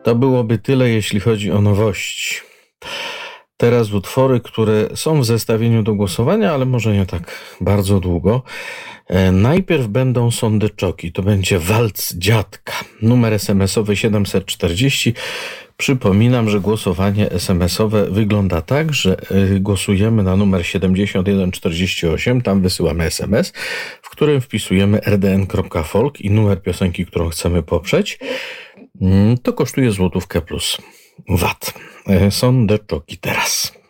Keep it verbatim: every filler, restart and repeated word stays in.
To byłoby tyle, jeśli chodzi o nowości. Teraz utwory, które są w zestawieniu do głosowania, ale może nie tak bardzo długo. E, najpierw będą Sondeczoki. To będzie Walc Dziadka. Numer es em esowy siedemset czterdzieści. Przypominam, że głosowanie es em esowe wygląda tak, że y, głosujemy na numer siedemdziesiąt jeden czterdzieści osiem. Tam wysyłamy es em es, w którym wpisujemy er de en kropka folk i numer piosenki, którą chcemy poprzeć. To kosztuje złotówkę plus vat. Sondeczoki teraz.